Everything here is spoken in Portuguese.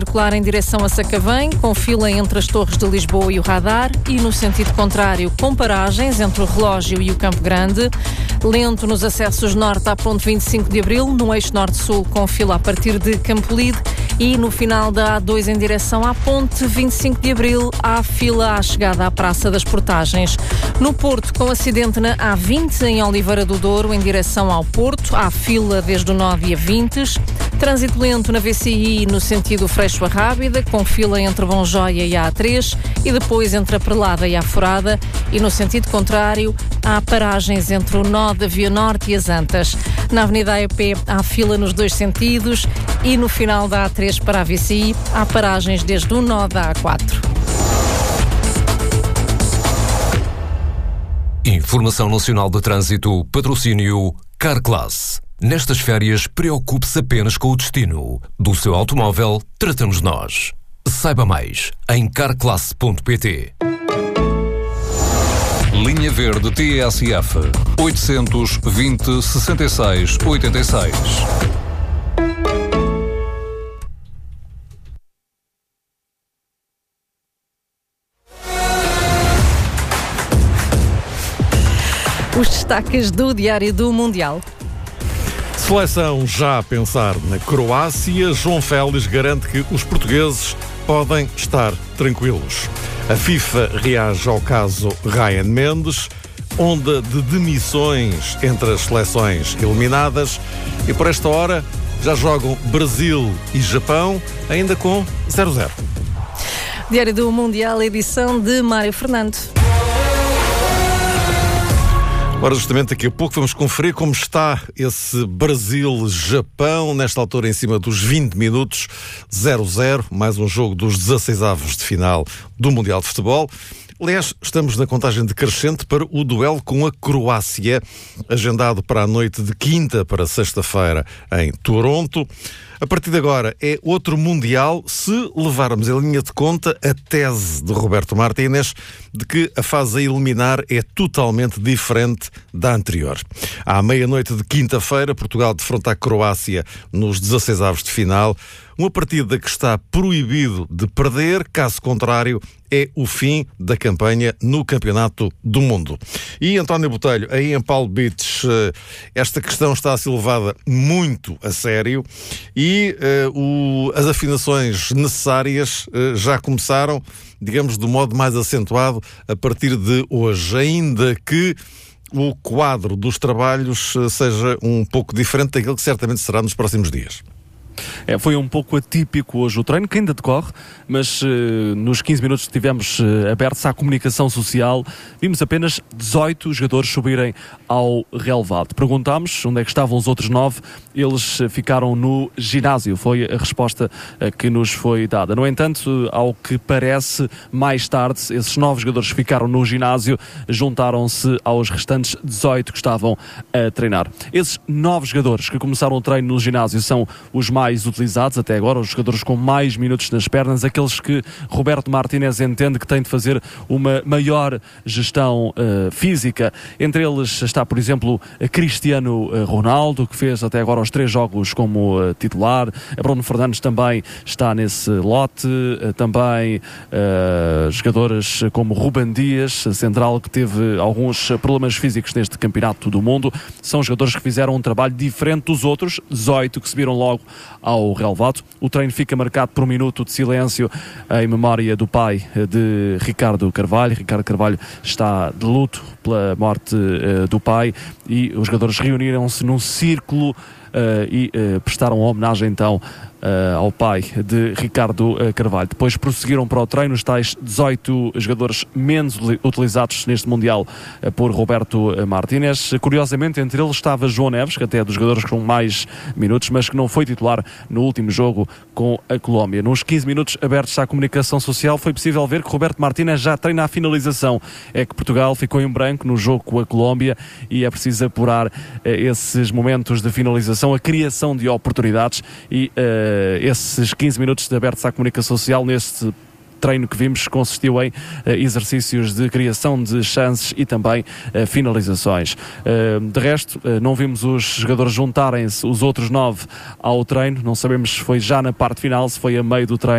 circular em direção a Sacavém, com fila entre as Torres de Lisboa e o Radar, e no sentido contrário, com paragens entre o Relógio e o Campo Grande. Lento nos acessos norte à ponte 25 de Abril, no eixo norte-sul, com fila a partir de Campolide, e no final da A2 em direção à ponte 25 de Abril, há fila à chegada à Praça das Portagens. No Porto, com acidente na A20 em Oliveira do Douro, em direção ao Porto, há fila desde o nó de Avintes. Trânsito lento na VCI no sentido Freixo a Rábida, com fila entre Bom Joia e a A3, e depois entre a Prelada e a Forada, e no sentido contrário há paragens entre o nó da Via Norte e as Antas. Na Avenida AEP há fila nos dois sentidos, e no final da A3 para a VCI há paragens desde o nó da A4. Informação Nacional de Trânsito, patrocínio Carclass. Nestas férias, preocupe-se apenas com o destino. Do seu automóvel, tratamos nós. Saiba mais em carclass.pt. Linha Verde TSF 820 66 86. Os destaques do Diário do Mundial. Seleção já a pensar na Croácia. João Félix garante que os portugueses podem estar tranquilos. A FIFA reage ao caso Ryan Mendes. Onda de demissões entre as seleções eliminadas. E por esta hora já jogam Brasil e Japão, ainda com 0-0. Diário do Mundial, edição de Mário Fernando. Ora, justamente daqui a pouco vamos conferir como está esse Brasil-Japão, nesta altura em cima dos 20 minutos, 0-0, mais um jogo dos 16avos de final do Mundial de Futebol. Aliás, estamos na contagem decrescente para o duelo com a Croácia, agendado para a noite de quinta para sexta-feira em Toronto. A partir de agora é outro Mundial se levarmos em linha de conta a tese de Roberto Martínez de que a fase a eliminar é totalmente diferente da anterior. À meia-noite de quinta-feira, Portugal defronta a Croácia nos 16avos de final. Uma partida que está proibido de perder, caso contrário, é o fim da campanha no Campeonato do Mundo. E António Botelho, aí em Palm Beach, esta questão está a ser levada muito a sério e as afinações necessárias já começaram, digamos, do modo mais acentuado a partir de hoje, ainda que o quadro dos trabalhos seja um pouco diferente daquilo que certamente será nos próximos dias. Foi um pouco atípico hoje o treino, que ainda decorre, mas nos 15 minutos que tivemos abertos à comunicação social, vimos apenas 18 jogadores subirem ao relevado. Perguntámos onde é que estavam os outros 9, eles ficaram no ginásio, foi a resposta que nos foi dada. No entanto, ao que parece, mais tarde, esses 9 jogadores que ficaram no ginásio juntaram-se aos restantes 18 que estavam a treinar. Esses 9 jogadores que começaram o treino no ginásio são os mais utilizados até agora, os jogadores com mais minutos nas pernas, aqueles que Roberto Martínez entende que tem de fazer uma maior gestão física. Entre eles está, por exemplo, Cristiano Ronaldo, que fez até agora os 3 jogos como titular. Bruno Fernandes também está nesse lote. Também jogadores como Ruben Dias, central, que teve alguns problemas físicos neste Campeonato do Mundo. São jogadores que fizeram um trabalho diferente dos outros 18 que subiram logo ao relevado. O treino fica marcado por um minuto de silêncio em memória do pai de Ricardo Carvalho. Ricardo Carvalho está de luto pela morte do pai e os jogadores reuniram-se num círculo e prestaram homenagem então ao pai de Ricardo Carvalho. Depois prosseguiram para o treino os tais 18 jogadores menos utilizados neste Mundial por Roberto Martínez. Curiosamente, entre eles estava João Neves, que até é dos jogadores com mais minutos, mas que não foi titular no último jogo com a Colômbia. Nos 15 minutos abertos à comunicação social foi possível ver que Roberto Martínez já treina a finalização. É que Portugal ficou em branco no jogo com a Colômbia e é preciso apurar esses momentos de finalização, a criação de oportunidades e esses 15 minutos de abertos à comunicação social neste treino que vimos consistiu em exercícios de criação de chances e também finalizações. De resto, não vimos os jogadores juntarem-se, os outros 9, ao treino. Não sabemos se foi já na parte final, se foi a meio do treino